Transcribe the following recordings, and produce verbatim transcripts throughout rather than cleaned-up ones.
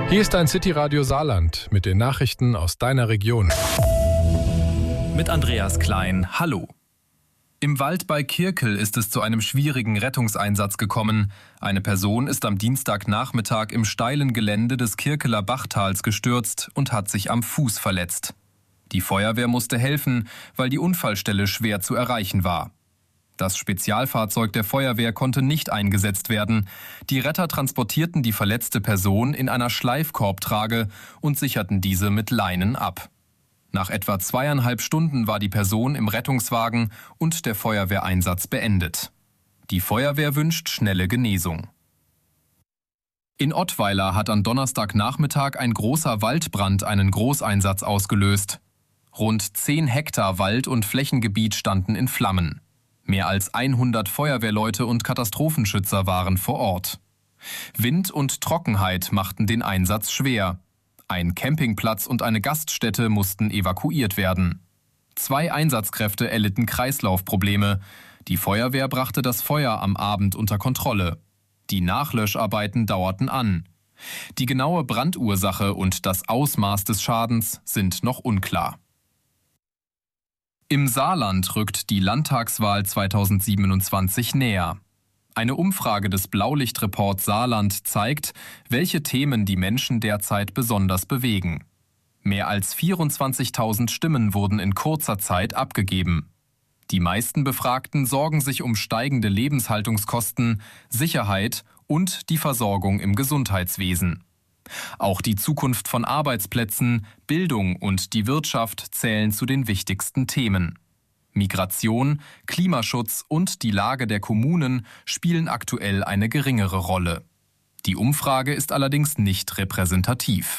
Hier ist dein City Radio Saarland mit den Nachrichten aus deiner Region. Mit Andreas Klein, hallo. Im Wald bei Kirkel ist es zu einem schwierigen Rettungseinsatz gekommen. Eine Person ist am Dienstagnachmittag im steilen Gelände des Kirkeler Bachtals gestürzt und hat sich am Fuß verletzt. Die Feuerwehr musste helfen, weil die Unfallstelle schwer zu erreichen war. Das Spezialfahrzeug der Feuerwehr konnte nicht eingesetzt werden. Die Retter transportierten die verletzte Person in einer Schleifkorbtrage und sicherten diese mit Leinen ab. Nach etwa zweieinhalb Stunden war die Person im Rettungswagen und der Feuerwehreinsatz beendet. Die Feuerwehr wünscht schnelle Genesung. In Ottweiler hat am Donnerstagnachmittag ein großer Waldbrand einen Großeinsatz ausgelöst. Rund zehn Hektar Wald- und Flächengebiet standen in Flammen. Mehr als hundert Feuerwehrleute und Katastrophenschützer waren vor Ort. Wind und Trockenheit machten den Einsatz schwer. Ein Campingplatz und eine Gaststätte mussten evakuiert werden. Zwei Einsatzkräfte erlitten Kreislaufprobleme. Die Feuerwehr brachte das Feuer am Abend unter Kontrolle. Die Nachlöscharbeiten dauerten an. Die genaue Brandursache und das Ausmaß des Schadens sind noch unklar. Im Saarland rückt die Landtagswahl zweitausendsiebenundzwanzig näher. Eine Umfrage des Blaulichtreports Saarland zeigt, welche Themen die Menschen derzeit besonders bewegen. Mehr als vierundzwanzigtausend Stimmen wurden in kurzer Zeit abgegeben. Die meisten Befragten sorgen sich um steigende Lebenshaltungskosten, Sicherheit und die Versorgung im Gesundheitswesen. Auch die Zukunft von Arbeitsplätzen, Bildung und die Wirtschaft zählen zu den wichtigsten Themen. Migration, Klimaschutz und die Lage der Kommunen spielen aktuell eine geringere Rolle. Die Umfrage ist allerdings nicht repräsentativ.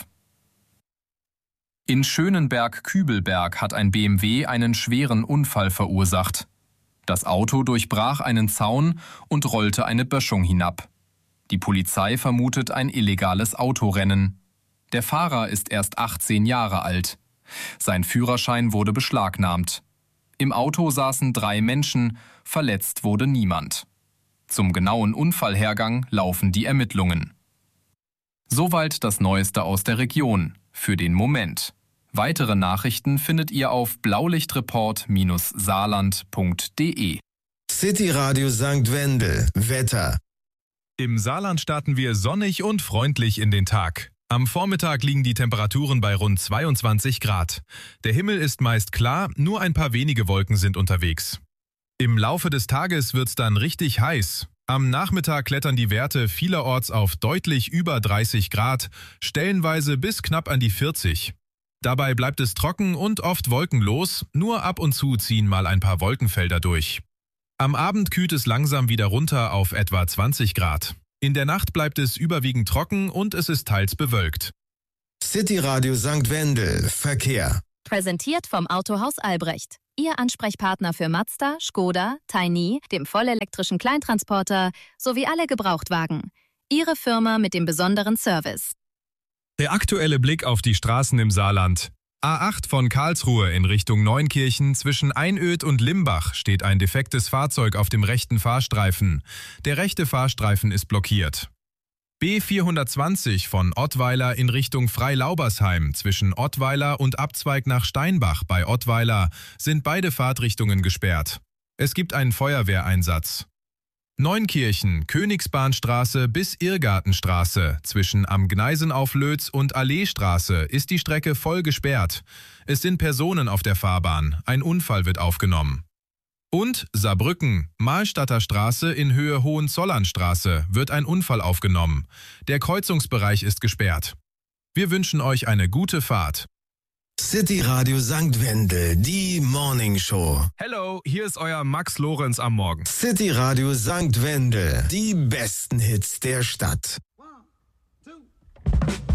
In Schönenberg-Kübelberg hat ein B M W einen schweren Unfall verursacht. Das Auto durchbrach einen Zaun und rollte eine Böschung hinab. Die Polizei vermutet ein illegales Autorennen. Der Fahrer ist erst achtzehn Jahre alt. Sein Führerschein wurde beschlagnahmt. Im Auto saßen drei Menschen, verletzt wurde niemand. Zum genauen Unfallhergang laufen die Ermittlungen. Soweit das Neueste aus der Region, für den Moment. Weitere Nachrichten findet ihr auf blaulichtreport Bindestrich saarland punkt de. City Radio Sankt Wendel, Wetter. Im Saarland starten wir sonnig und freundlich in den Tag. Am Vormittag liegen die Temperaturen bei rund zweiundzwanzig Grad. Der Himmel ist meist klar, nur ein paar wenige Wolken sind unterwegs. Im Laufe des Tages wird's dann richtig heiß. Am Nachmittag klettern die Werte vielerorts auf deutlich über dreißig Grad, stellenweise bis knapp an die vierzig. Dabei bleibt es trocken und oft wolkenlos, nur ab und zu ziehen mal ein paar Wolkenfelder durch. Am Abend kühlt es langsam wieder runter auf etwa zwanzig Grad. In der Nacht bleibt es überwiegend trocken und es ist teils bewölkt. City Radio Sankt Wendel, Verkehr. Präsentiert vom Autohaus Albrecht. Ihr Ansprechpartner für Mazda, Skoda, Tiny, dem vollelektrischen Kleintransporter sowie alle Gebrauchtwagen. Ihre Firma mit dem besonderen Service. Der aktuelle Blick auf die Straßen im Saarland. A acht von Karlsruhe in Richtung Neunkirchen zwischen Einöd und Limbach steht ein defektes Fahrzeug auf dem rechten Fahrstreifen. Der rechte Fahrstreifen ist blockiert. B vierhundertzwanzig von Ottweiler in Richtung Freilaubersheim zwischen Ottweiler und Abzweig nach Steinbach bei Ottweiler sind beide Fahrtrichtungen gesperrt. Es gibt einen Feuerwehreinsatz. Neunkirchen, Königsbahnstraße bis Irrgartenstraße zwischen Am Gneisenauf Lötz und Alleestraße ist die Strecke voll gesperrt. Es sind Personen auf der Fahrbahn, ein Unfall wird aufgenommen. Und Saarbrücken, Mahlstadter Straße in Höhe Hohenzollernstraße wird ein Unfall aufgenommen. Der Kreuzungsbereich ist gesperrt. Wir wünschen euch eine gute Fahrt. City Radio Sankt Wendel, die Morning Show. Hello, hier ist euer Max Lorenz am Morgen. City Radio Sankt Wendel, die besten Hits der Stadt.